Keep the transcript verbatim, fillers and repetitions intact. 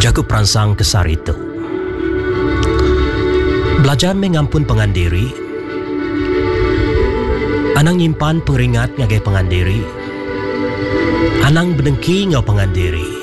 Jago perangsang kesar itu. Belajar mengampun pengandiri. Anang nyimpan pengeringat ngagai pengandiri. Anang berdengki ngau pengandiri.